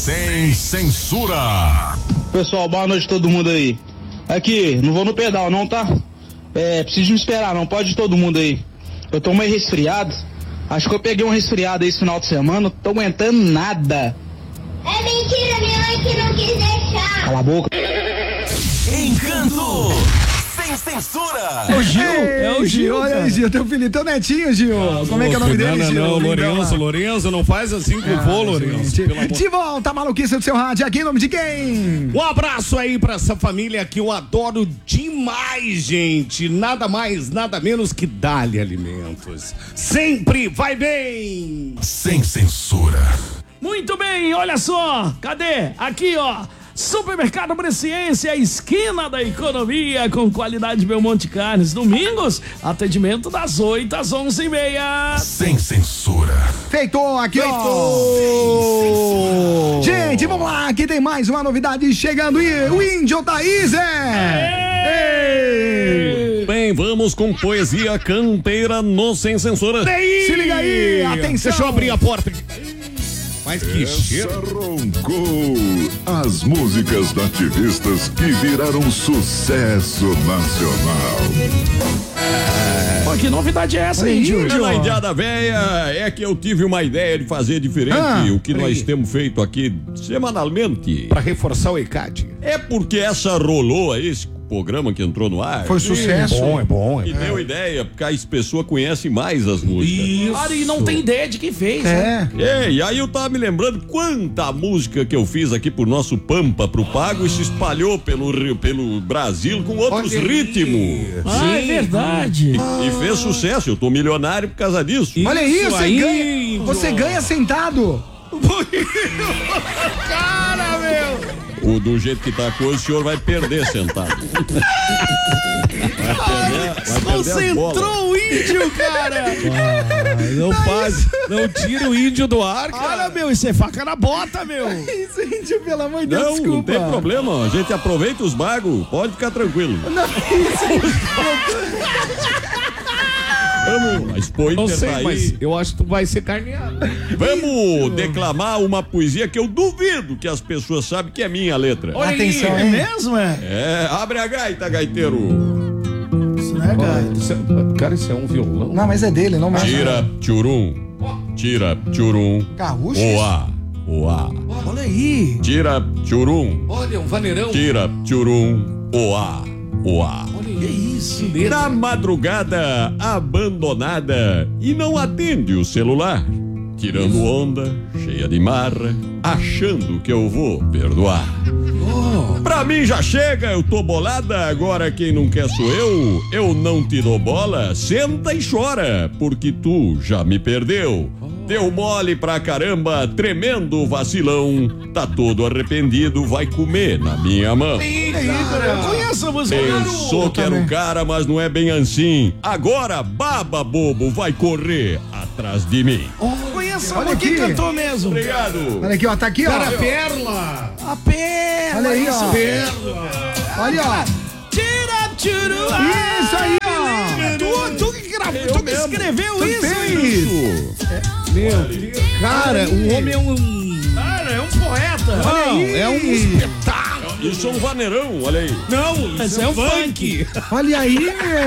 Sem censura. Pessoal, boa noite a todo mundo aí. Aqui, não vou no pedal não, tá? Preciso me esperar, não pode todo mundo aí. Eu tô meio resfriado. Acho que eu peguei um resfriado aí esse final de semana, não tô aguentando nada. É mentira, minha mãe que não quis deixar. Cala a boca. Encanto. Sem censura. É o Gil, é o Gil. Olha aí, cara. Gil, teu filho, teu netinho, Gil. Como é que é o nome dele, Gil? Não, Lourenço, não faz assim com o vô, Lourenço. pelo amor. De volta, maluquice do seu rádio, aqui em nome de quem? Um abraço aí pra essa família que eu adoro demais, gente. Nada mais, nada menos que Dália Alimentos. Sempre vai bem. Sem censura. Muito bem, olha só, cadê? Aqui, ó, Supermercado Presciência, esquina da economia, com qualidade Belmonte Carnes. Domingos, atendimento das 8 às 11h30. Sem censura. Feito aqui, ó. Gente, vamos lá, aqui tem mais uma novidade chegando e o Índio Thaís Bem, vamos com poesia campeira no Sem Censura. Se liga aí, atenção. Deixa eu abrir a porta aqui. Mas que cheiro. Roncou as músicas nativistas que viraram sucesso nacional. Pô, que novidade é essa, Olha aí, Índio? Índio. Na indiada véia é que eu tive uma ideia de fazer diferente o que nós temos feito aqui semanalmente. Pra reforçar o ECAD. É porque essa rolou aí, esse programa que entrou no ar. Foi sucesso. É bom. E deu ideia, porque as pessoas conhecem mais as músicas. Cara, e não tem ideia de quem fez, né? E aí eu tava me lembrando quanta música que eu fiz aqui pro nosso Pampa, pro Pago, e se espalhou pelo Brasil com outros ritmos. Ah, é verdade. E fez sucesso, eu tô milionário por causa disso. Olha aí, Isso você aí, ganha. Índio. Você ganha sentado. Cara, meu. Do jeito que tá a coisa, o senhor vai perder sentado. Vai perder as bolas. Concentrou o Índio, cara. Não tira o Índio do ar, cara. Olha, meu, isso é faca na bota, meu. Isso, Índio, pelo amor de Deus, Não desculpa. tem problema, a gente aproveita os magos, pode ficar tranquilo. Vamos, a Expo Não Inter sei, tá aí. mas eu acho que tu vai ser carneado. Vamos declamar uma poesia que eu duvido que as pessoas sabem que é minha letra. Olha Atenção, aí, é hein? mesmo, é? É, abre a gaita, gaiteiro. Isso não é, cara? Cara, isso é um violão. Não, mas é dele, não mexe. Tira, tchurum. Tira, tchurum. Gaúcho? Oá, oá. Olha aí. Tira, tchurum. Olha, um vaneirão. Tira, tchurum. Oá, oá. Que isso? Na madrugada abandonada e não atende o celular, tirando onda, cheia de marra, achando que eu vou perdoar. Pra mim já chega, eu tô bolada, agora quem não quer sou eu não te dou bola, senta e chora, porque tu já me perdeu. Deu mole pra caramba, tremendo vacilão, tá todo arrependido, vai comer na minha mão. Eu conheço a música. Pensou que era o cara, mas não é bem assim. Agora, baba bobo, vai correr atrás de mim. Conheço Olha a quem aqui. cantou mesmo. Obrigado. Olha aqui, ó, tá aqui, ó. Cara, perla. A perna. Olha aí, ó. Perla. Olha, ó. Tira, tchuru. Isso aí, ó. Tu que gravou, tu que escreveu isso, Fez. Meu Deus. Cara, o homem é um... Cara, é um poeta. Não, é um espetáculo. Isso é um vaneirão, olha aí. Não, Esse é um funk. Olha aí,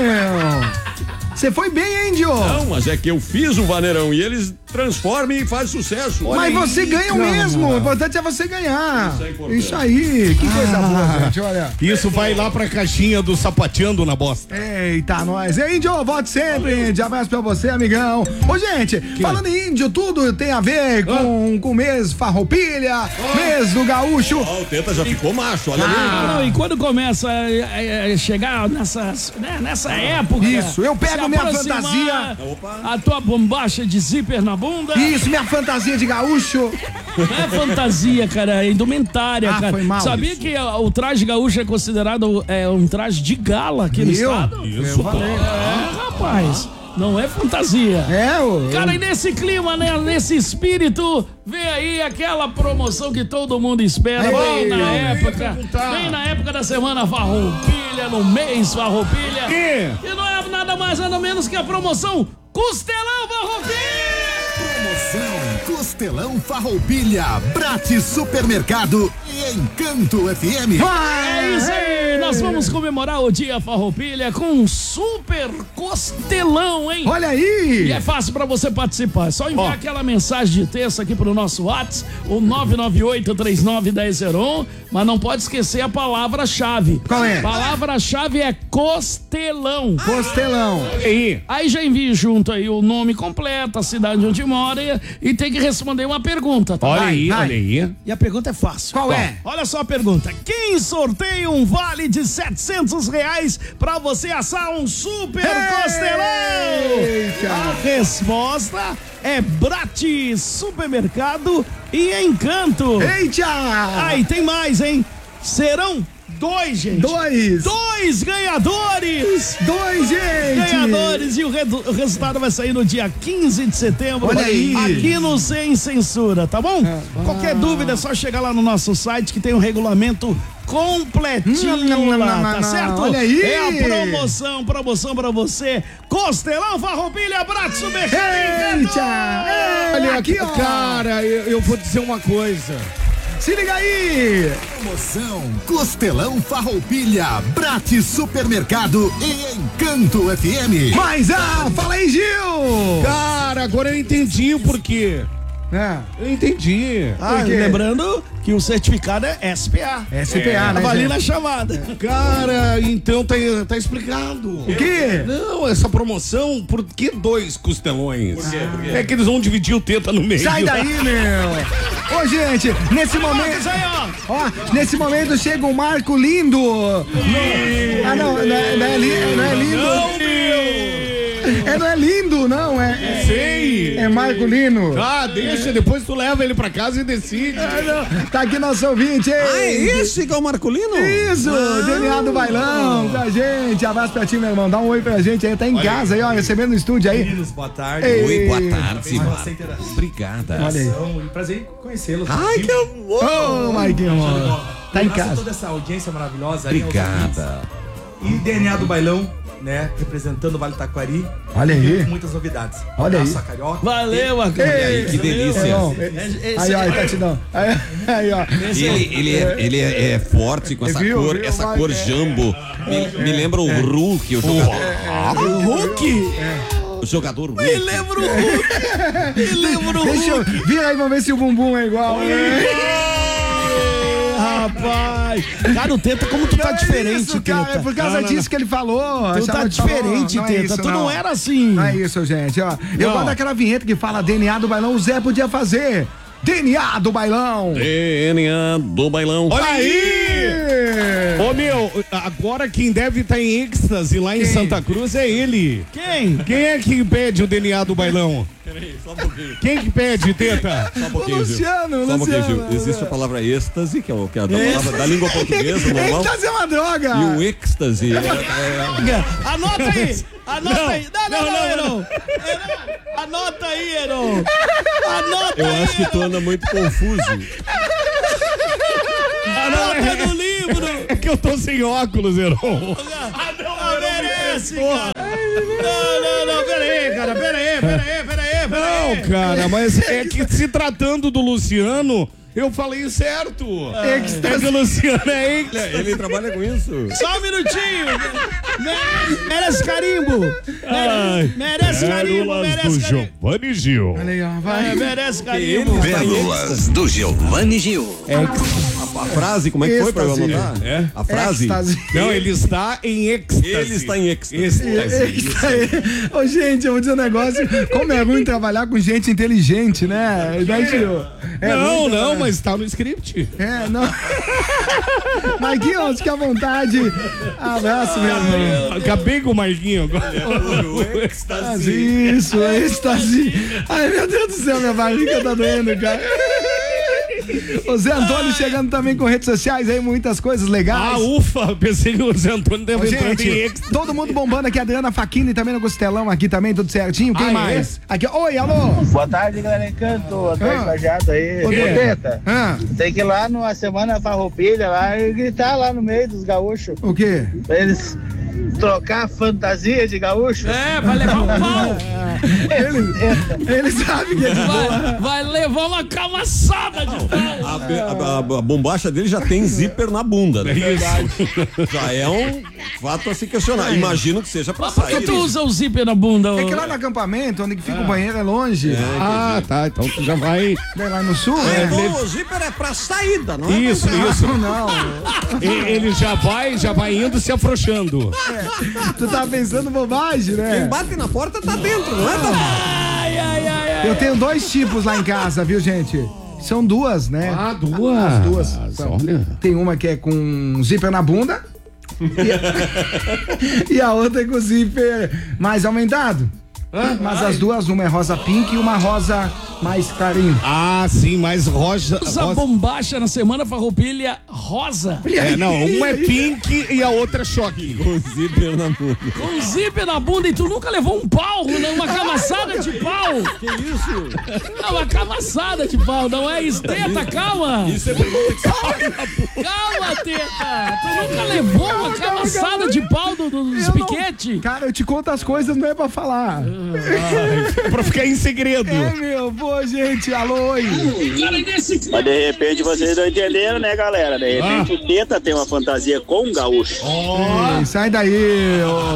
meu. Você foi bem, hein, Dio? Não, mas é que eu fiz o vaneirão e eles transformam e fazem sucesso. Mas você ganha o mesmo. O importante é você ganhar. Isso é importante. Isso aí. Que coisa boa, gente. Olha. Isso vai lá pra caixinha do sapateando na bosta. Eita, nós. E Índio, volte sempre, Índio. Abraço pra você, amigão. Ô, gente, falando em índio, tudo tem a ver com o mês Farroupilha, mês do gaúcho. Ó, o Teta já ficou macho, olha ali. Não, e quando começa a chegar nessa época. Isso, eu pego se minha aproximar, fantasia. A tua bombacha de zíper na bunda. Isso, minha fantasia de gaúcho. Não é fantasia, cara, é indumentária, Ah, cara. foi mal. Sabia que o traje gaúcho é considerado um traje de gala aqui no estado? Isso, Rapaz. Não é fantasia. Cara, e nesse clima, né, nesse espírito, vem aí aquela promoção que todo mundo espera. Bem na época da semana Farroupilha, no mês Farroupilha. E não é nada mais, nada menos que a promoção Costelão Farroupilha! Costelão Farroupilha, Brate Supermercado e Encanto FM. É isso aí, nós vamos comemorar o Dia Farroupilha com um super costelão, hein? Olha aí! E é fácil pra você participar, é só enviar aquela mensagem de texto aqui pro nosso WhatsApp, o 998-391001, mas não pode esquecer a palavra-chave. Qual é? Palavra-chave é costelão. Costelão. Aí já envie junto aí o nome completo, a cidade onde mora e tem que responder uma pergunta, tá? Olha aí. E a pergunta é fácil. Qual é? Olha só a pergunta. Quem sorteia um vale de R$700 pra você assar um super costelão? A resposta é Brate Supermercado e Encanto. Eita! Aí tem mais, hein? Serão 2, gente. 2 ganhadores. 2, gente. Ganhadores e o resultado vai sair no dia 15 de setembro. Olha aí. Aqui no Sem Censura, tá bom? Qualquer dúvida é só chegar lá no nosso site que tem um regulamento completinho lá, tá certo? Olha aí. É a promoção pra você. Costelão Farroupilha, Brate Supermercado. Eita! Olha aqui, ó. Cara, eu vou dizer uma coisa. Se liga aí! Promoção Costelão Farroupilha, Brate Supermercado e Encanto FM. Mas fala aí, Gil! Cara, agora eu entendi o porquê. Eu entendi. Lembrando que o certificado é SPA. SPA, né? Tava ali na chamada. Cara, então tá explicado. O quê? Não, essa promoção, por que 2 costelões? Por quê? É que eles vão dividir o teta no meio. Sai daí, meu! Ô, gente, nesse momento. Nesse momento chega um Marco Lindo. Não é lindo. Não, Não é lindo, não. Sei. É Marco Lino. Deixa, depois tu leva ele pra casa e decide. Tá aqui nosso ouvinte, hein? É esse que é o Marcolino? Isso, DNA do Bailão, da gente. Abraço pra ti, meu irmão. Dá um oi pra gente aí. Tá em casa aí, ó, recebendo no estúdio aí. Meninos, boa tarde. Oi, boa tarde. Obrigada. Olha aí. Prazer em conhecê-los. Ai, que amor. Ô, Maiquinho, amor. Tá em casa. toda essa audiência maravilhosa aí. Obrigada. E DNA do Bailão, né? Representando o Vale Taquari. Olha aí. Muitas novidades. Olha aí. Carioca. Valeu, Marcos. Olha aí, que delícia. Aí, ó, Tatidão. Aí, ó. Ele é forte com essa cor, jambo. Me lembra o Hulk, o jogador. O Hulk? O jogador Hulk. Me lembra o Hulk. Deixa eu vir aí, vamos ver se o bumbum é igual. Rapaz, cara, o Teta, como tu tá diferente, isso, cara, Teta. é por causa disso que ele falou. Tu tá diferente, Teta. Tu não era assim. Não é isso, gente, ó. Eu gosto daquela vinheta que fala DNA do Bailão, o Zé podia fazer. DNA do Bailão. DNA do Bailão. Olha aí! Ô, meu, agora quem deve estar em êxtase lá em Santa Cruz é ele. Quem? Quem é que pede o DNA do Bailão? Peraí, só um pouquinho. Quem que pede, Teta? Só um pouquinho, O Luciano. Só um pouquinho, Gil. Existe a palavra êxtase, que é a palavra da língua portuguesa normal. Êxtase é uma droga. E o êxtase Anota aí. Anota aí. Não. Anota aí, Heron. Anota aí. Eu acho que tu anda muito confuso. Anota no livro. É que eu tô sem óculos, Heron. Não merece, cara. Não, pera aí. Não, cara, mas é que se tratando do Luciano, eu falei certo. É que o Luciano é êxtase. Ele trabalha com isso. Só um minutinho. Merece carimbo. Merece carimbo. Pérolas do Giovanni Gil. Olha aí, ó, vai. Merece carimbo. Pérolas do Giovanni Gil. A frase, como é que foi pra eu anotar? A frase? Êxtase. Não, ele está em êxtase. Ele está em êxtase. Ô, gente, eu vou dizer um negócio. Como é ruim trabalhar com gente inteligente, né? Tio? Não, mas tá no script. Não. Marquinhos, fique à vontade. Abraço, meu irmão. Acabei com o Marquinhos agora. Isso, êxtase. Ai, meu Deus do céu, minha barriga tá doendo, cara. O Zé Antônio chegando também com redes sociais aí, muitas coisas legais. Ufa, pensei que o Zé Antônio deve entrar em Gente, todo mundo bombando aqui, a Adriana Faquini também no Costelão aqui também, tudo certinho. Quem mais? Aqui, oi, alô. Boa tarde, galera Encanto. Antônio Cajado aí. Ô, Teta, tem que ir lá numa semana Farroupilha lá e gritar lá no meio dos gaúchos. O quê? Pra eles trocar fantasia de gaúcho? Vai levar um pau. Ele sabe que é de boa. Vai levar uma camaçada de pau. A bombacha dele já tem zíper na bunda, né? Isso. Já é um fato a se questionar. Imagino que seja pra Por que sair. tu usa o zíper na bunda? É que lá no acampamento, onde fica o banheiro, é longe. Tá. Então tu já vai. Lá no sul, O zíper é pra saída, não é? Isso. Não. Ele já vai indo se afrouxando. Tu tá pensando bobagem, né? Quem bate na porta tá dentro, não é? Eu tenho 2 tipos lá em casa, viu, gente? São 2, né? Duas. As 2. Olha. Tem uma que é com zíper na bunda e a outra é com zíper mais aumentado. Mas as duas, uma é rosa pink e uma rosa mais clarinho. Sim, mais rosa. Usa bombacha na semana farroupilha rosa. Uma é pink e a outra é choque. Com zíper na bunda. Com zíper na bunda e tu nunca levou um pau, né? Uma camaçada de pau. Que isso? Não, uma camaçada de pau, não é isso, Teta, calma. Isso é pergunta que você fala na boca. Calma, Teta. Tu nunca levou uma camaçada de pau dos piquete? Cara, eu te conto as coisas, não é pra falar. Pra ficar em segredo. Gente, alô, oi. Mas de repente vocês não entenderam, né, galera? De repente o Teta tem uma fantasia com um gaúcho. Sai daí.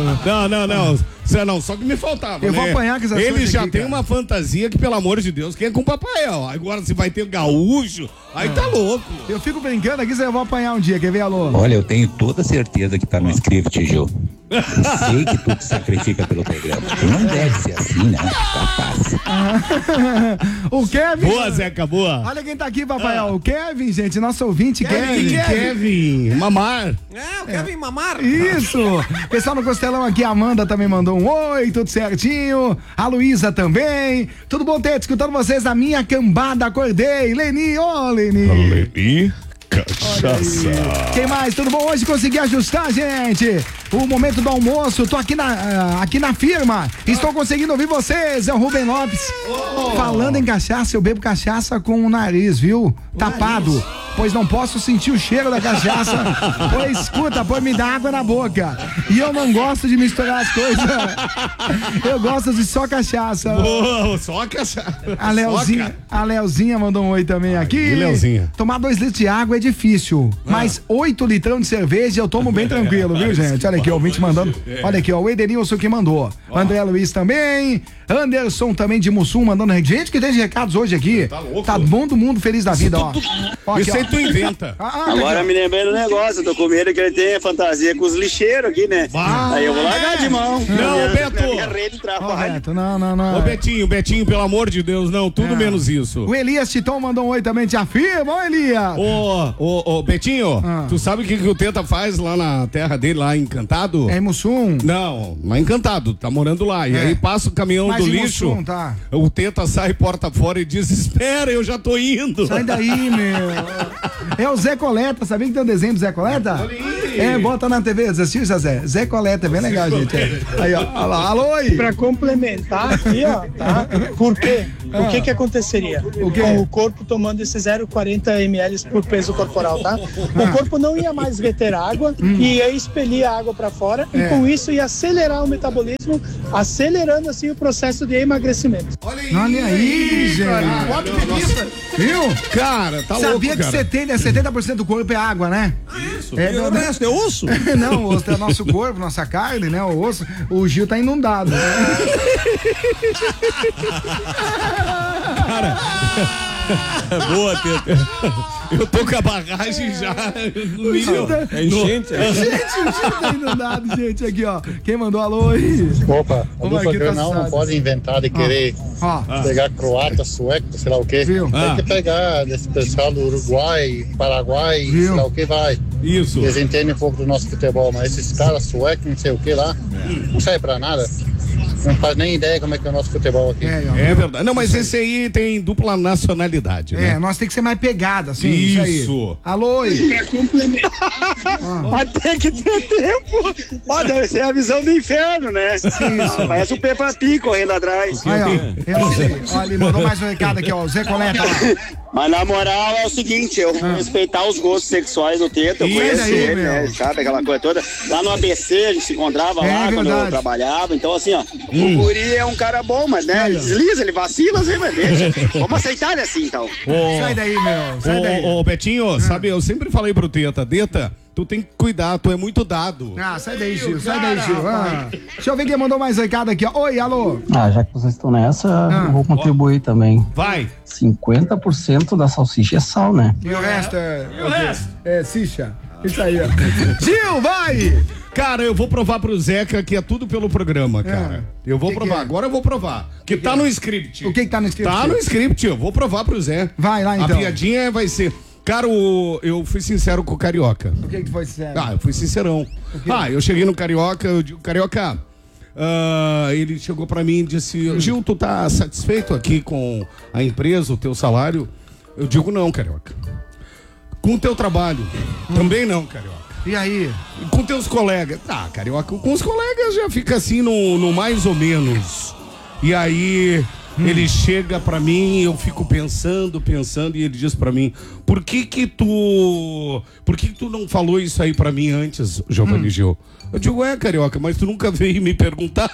Não, só que me faltava. Eu vou apanhar com essas coisas. Ele já aqui, tem cara. uma fantasia que, pelo amor de Deus, quem é com papai? Agora se vai ter gaúcho, aí tá louco. Eu fico brincando aqui, eu vou apanhar um dia, quer ver, alô? Olha, eu tenho toda certeza que tá no script, Gil. Eu sei que tu te sacrifica pelo programa. Tu não deve ser assim, né? Capaz. O Kevin. Boa, Zeca, boa. Olha quem tá aqui, papai. O Kevin, gente, nosso ouvinte, Kevin. Mamar. O Kevin Mamar. Isso. Pessoal no Costelão aqui, a Amanda também mandou um oi, tudo certinho. A Luísa também. Tudo bom, Tete? Escutando vocês na minha cambada, acordei. Leni, Leni. Leni. Cachaça. Quem mais? Tudo bom? Hoje consegui ajustar, gente. O momento do almoço, tô aqui na firma. Estou conseguindo ouvir vocês. É o Rubem Lopes. Falando em cachaça, eu bebo cachaça com o nariz, viu? Tapado. Pois não posso sentir o cheiro da cachaça. Pois escuta, me dá água na boca. E eu não gosto de misturar as coisas. Eu gosto de só cachaça. Só cachaça. A Leozinha mandou um oi também aqui. Leozinha. Tomar 2 litros de água é difícil, mas 8 litrão de cerveja eu tomo bem tranquilo, viu, gente? Olha aqui, o ouvinte mandando. Olha aqui, ó, o Edenilson que mandou. André Luiz também. Anderson também de Mussum mandando. Gente que tem recados hoje aqui. Tá bom do mundo feliz da vida, ó. Isso aí tu inventa. Agora me lembrei do negócio, eu tô com medo que ele tenha fantasia com os lixeiros aqui, né? Aí eu vou largar de mão. Não, Beto. Minha rede de trabalho. Beto, não. Ô, Betinho, pelo amor de Deus, não, tudo menos isso. O Elias Titão mandou um oi também, te afirma, ô Elias. Ô, Betinho, tu sabe o que o Teta faz lá na terra dele, lá em Encantado? É em Mussum? Não, lá em Encantado, tá morando lá. E aí passa o caminhão do lixo. Mussum, tá. O Teta sai porta fora e diz: espera, eu já tô indo. Sai daí, meu. É o Zé Coleta, sabia que tem um desenho do Zé Coleta? Bota na TV, assistiu, Zé? Zé Coleta, é bem legal, gente. Aí, ó, alô, oi. Pra complementar aqui, ó, tá? Por quê? O que aconteceria com o corpo tomando esses 0,40 ml por peso corporal, tá? O corpo não ia mais reter água e ia expelir a água pra fora e com isso ia acelerar o metabolismo, acelerando assim o processo de emagrecimento. Olha aí, gente. Viu? Cara, tá louco, Sabia que 70% do corpo é água, né? Isso. O resto é osso? Não, o osso é nosso corpo, nossa carne, né? O osso. O Gil tá inundado. Cara. Boa, Teta. Eu tô com a barragem já no nível. É enchente? Gente, o Gil tá inundado, gente. Aqui, ó. Quem mandou alô aí? Opa, a dupla Grenal não pode inventar de querer pegar croata, sueco, sei lá o quê. Tem que pegar desse pessoal do Uruguai, Paraguai, sei lá o que vai. Isso. Eles entendem um pouco do nosso futebol, mas esses caras suecos, não sei o que lá, não serve pra nada. Não faz nem ideia como é que é o nosso futebol aqui. É verdade. Não, mas esse aí tem dupla nacionalidade, né? Nós tem que ser mais pegado, assim. Isso. Alô, oi. Pra complementar. Mas tem que ter tempo. Deve ser a visão do inferno, né? Isso. Parece o Peppa Pig correndo atrás. Aí, ó. Eu não sei. Olha, ele mandou mais um recado aqui, ó. O Zé Coleta lá. Mas na moral é o seguinte, eu vou respeitar os gostos sexuais do Teta, eu conheço ele, né? Sabe aquela coisa toda? Lá no ABC a gente se encontrava lá quando eu trabalhava. Então, assim, ó, o guri é um cara bom, mas né? Ele desliza, ele vacila, assim, mas deixa. Vamos aceitar ele assim, então. Sai daí, meu. Sai daí. Ô, Betinho, sabe, eu sempre falei pro Teta, tu tem que cuidar, tu é muito dado. Sai daí, Gil, sai daí, Gil. Deixa eu ver quem mandou mais recado aqui, ó. Oi, alô. Já que vocês estão nessa, eu vou contribuir também. Vai. 50% da salsicha é sal, né? E o resto é sicha. Isso aí, ó. Gil, vai! Cara, eu vou provar pro Zeca que é tudo pelo programa, cara. Eu vou provar, agora eu vou provar. Que tá no script. O que tá no script? Tá no script, eu vou provar pro Zé. Vai lá, então. A piadinha vai ser... Cara, eu fui sincero com o Carioca. O que tu foi sincero? Eu fui sincerão. Eu cheguei no Carioca, eu digo, Carioca, ele chegou pra mim e disse, Gil, tu tá satisfeito aqui com a empresa, o teu salário? Eu digo, não, Carioca. Com o teu trabalho, também não, Carioca. E aí? Com teus colegas? Carioca, com os colegas já fica assim no mais ou menos. E aí... Ele chega pra mim, eu fico pensando, e ele diz pra mim, por que tu não falou isso aí pra mim antes, Giovanni Gil? Eu digo, Carioca, mas tu nunca veio me perguntar.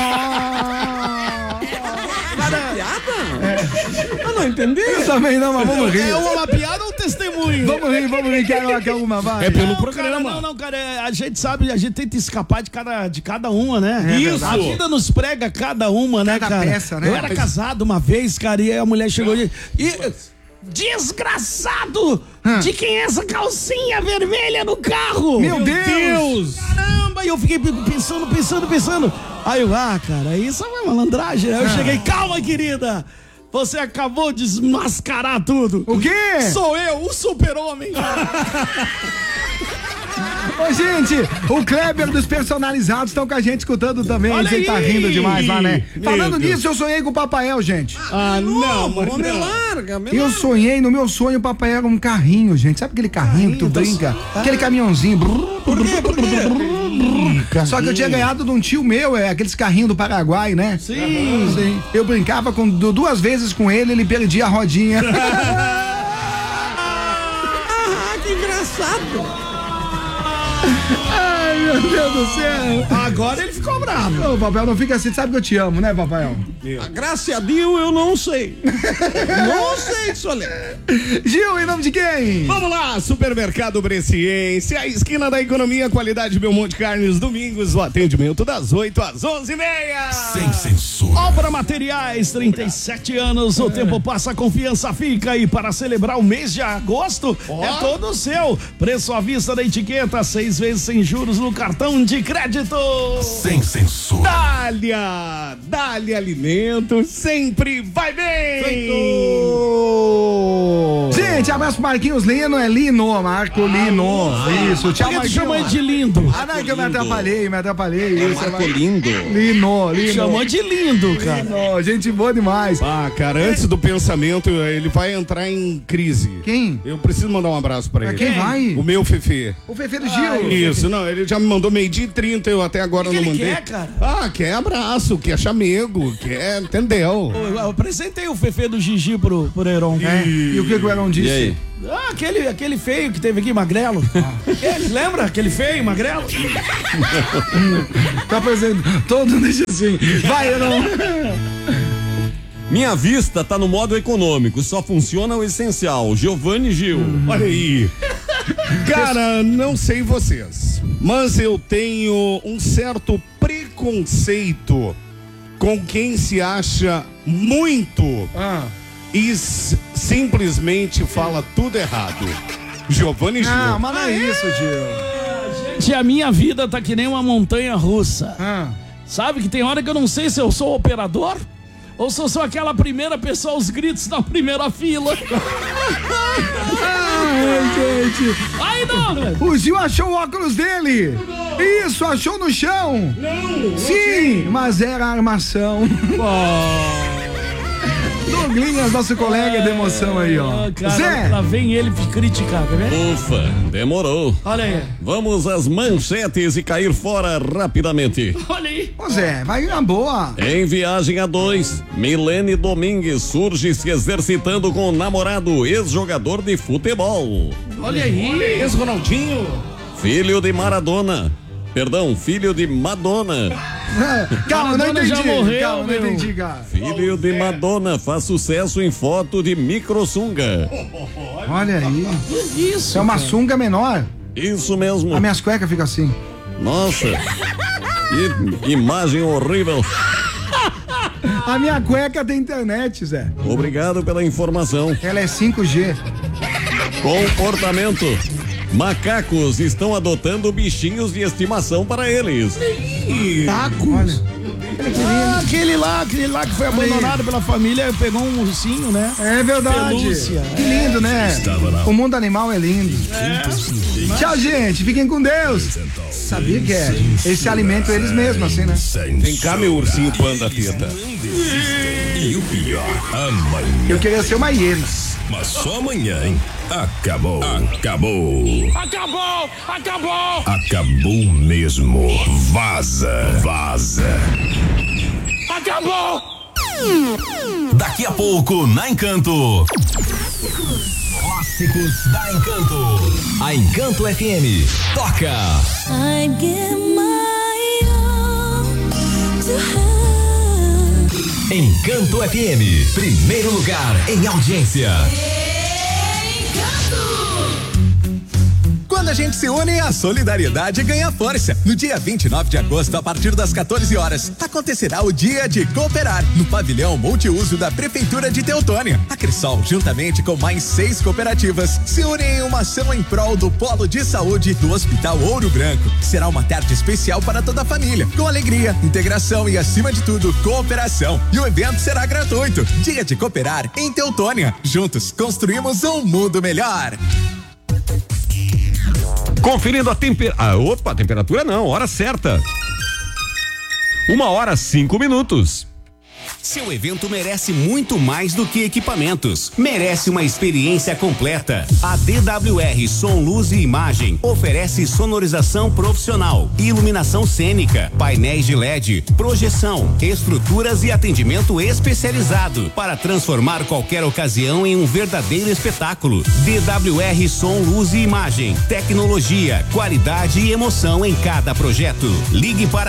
Eu não entendi. Eu também não, mas vamos rir. É uma piada ou um testemunho? Vamos rir, Carioca, alguma vai. É pelo programa. Cara, não, cara, a gente sabe, a gente tenta escapar de cada uma, né? Isso. A vida nos prega cada uma, né, cara? Peça, né? Eu era casado uma vez, cara, e a mulher chegou e... Desgraçado! De quem é essa calcinha vermelha no carro? Meu Deus! Caramba! E eu fiquei pensando. Aí eu, cara, isso é uma malandragem. Aí eu cheguei, calma, querida! Você acabou de desmascarar tudo. O quê? Sou eu, o super-homem. Ô, gente, o Kleber dos Personalizados estão com a gente escutando também. Você tá rindo demais lá, né? Falando nisso, eu sonhei com o Papael, gente. Larga, eu sonhei, no meu sonho, o Papael era um carrinho, gente. Sabe aquele carrinho que tu brinca? Aquele caminhãozinho. Por quê? Só que eu tinha ganhado de um tio meu, aqueles carrinhos do Paraguai, né? Sim. Eu brincava duas vezes com ele perdia a rodinha. Que engraçado. Ai, meu Deus do céu. Agora ele ficou bravo. Ô, Papael, não fica assim, sabe que eu te amo, né, Papael? Graças a Deus, eu não sei. Não sei, Solé. Gil, em nome de quem? Vamos lá, Supermercado Bresciense, a esquina da economia, qualidade Belmonte Carnes, domingos, o atendimento das 8 às 11h30. Sem censura. Obra Materiais, 37 anos, o tempo passa, a confiança fica, e para celebrar o mês de agosto, é todo seu. Preço à vista da etiqueta, 6 vezes sem juros no cartão de crédito. Sem censura. Dália Alimentos, sempre vai bem. Gente, abraço pro Marquinhos Lino, Marco Lino. Isso, tchau, Marquinhos. Chama ele de lindo. Não, que eu me atrapalhei. Marco Lindo. Lino. Chamou de lindo, cara. Lino, gente boa demais. Cara, antes do pensamento, ele vai entrar em crise. Quem? Eu preciso mandar um abraço pra ele. Quem vai? O meu Fefe. O Fefe do Gil. Isso, não, ele já me mandou 12h30, eu até agora não mandei. Quer, cara? Quer abraço, quer chamego, quer, entendeu? Eu apresentei o Fefe do Gigi pro Heron. E o que o Heron disse? E aí? Aquele feio que teve aqui, magrelo. Lembra? Aquele feio, magrelo? Tá apresentando, todo deixa assim. Vai, Heron. Minha vista tá no modo econômico, só funciona o essencial. Giovanni Gil. Olha aí. Cara, não sei vocês, mas eu tenho um certo preconceito com quem se acha muito e simplesmente fala tudo errado. Giovanni Gil. Não, mas não é isso, Gil. Gente, a minha vida tá que nem uma montanha russa. Sabe que tem hora que eu não sei se eu sou operador ou se eu sou aquela primeira pessoa aos gritos na primeira fila. Ai, gente. Aí não, velho. O Gil achou o óculos dele. Isso, achou no chão. Não. Sim, mas era armação. Douglinhas, nosso colega de emoção aí, ó. Cara, Zé! lá vem ele criticar, quer ver? Ufa, demorou. Olha aí. Vamos às manchetes e cair fora rapidamente. Olha aí. Ô Zé, vai na boa. Em viagem a 2, Milene Domingues surge se exercitando com o namorado, ex-jogador de futebol. Olha aí. Ex-Ronaldinho. Filho de Maradona. Perdão, filho de Madonna. Calma, não entendi. Já morreu, Calma, não entendi, cara. Filho de Madonna faz sucesso em foto de microsunga. Olha aí. Isso. É uma sunga menor. Isso mesmo. As minhas cuecas ficam assim. Nossa. Que imagem horrível. A minha cueca tem internet, Zé. Obrigado pela informação. Ela é 5G. Comportamento. Macacos estão adotando bichinhos de estimação para eles. Tacos? Aquele lá que foi abandonado pela família, pegou um ursinho, né? É verdade. Pelúcia. Que lindo, né? O mundo animal é lindo. Tchau, gente. Fiquem com Deus. Sabia que eles se alimentam eles mesmos, assim, né? Vem cá, meu ursinho panda teta. E o pior, amanhã. Eu queria ser uma hiena. Mas só amanhã, hein? Acabou. Acabou. Acabou! Acabou! Acabou mesmo. Vaza. Vaza. Acabou! Daqui a pouco, na Encanto. Clássicos da Encanto. A Encanto FM toca. I give my all to her. Encanto FM, primeiro lugar em audiência. Quando a gente se une, a solidariedade ganha força. No dia 29 de agosto, a partir das 14 horas, acontecerá o Dia de Cooperar, no pavilhão multiuso da Prefeitura de Teutônia. A Cressol, juntamente com mais 6 cooperativas, se unem em uma ação em prol do Polo de Saúde do Hospital Ouro Branco. Será uma tarde especial para toda a família, com alegria, integração e, acima de tudo, cooperação. E o evento será gratuito. Dia de Cooperar em Teutônia. Juntos, construímos um mundo melhor. Conferindo a temperatura. Opa, temperatura não, hora certa. 1h05. Seu evento merece muito mais do que equipamentos. Merece uma experiência completa. A DWR Som, Luz e Imagem oferece sonorização profissional, iluminação cênica, painéis de LED, projeção, estruturas e atendimento especializado para transformar qualquer ocasião em um verdadeiro espetáculo. DWR Som, Luz e Imagem. Tecnologia, qualidade e emoção em cada projeto. Ligue para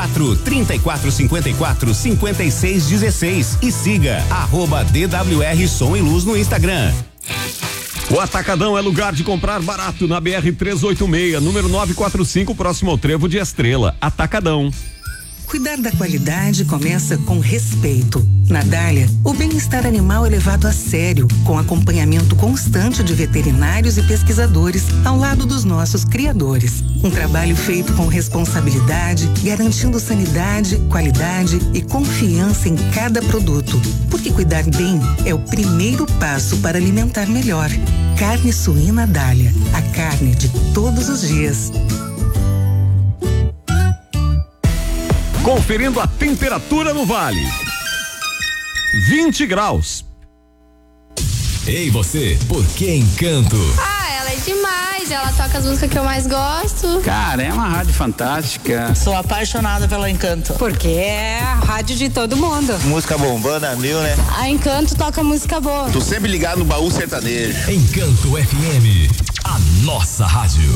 54-3454-5616 e siga @DWR Som e Luz no Instagram. O Atacadão é lugar de comprar barato na BR-386, número 945, próximo ao Trevo de Estrela. Atacadão. Cuidar da qualidade começa com respeito. Na Dália, o bem-estar animal é levado a sério, com acompanhamento constante de veterinários e pesquisadores ao lado dos nossos criadores. Um trabalho feito com responsabilidade, garantindo sanidade, qualidade e confiança em cada produto. Porque cuidar bem é o primeiro passo para alimentar melhor. Carne suína Dália, a carne de todos os dias. Conferindo a temperatura no Vale. 20 graus. Ei, você, por que Encanto? Ela é demais, ela toca as músicas que eu mais gosto. Cara, é uma rádio fantástica. Sou apaixonada pelo Encanto. Porque é a rádio de todo mundo. Música bombando, mil, né? A Encanto toca música boa. Tô sempre ligado no baú sertanejo. Encanto FM, a nossa rádio.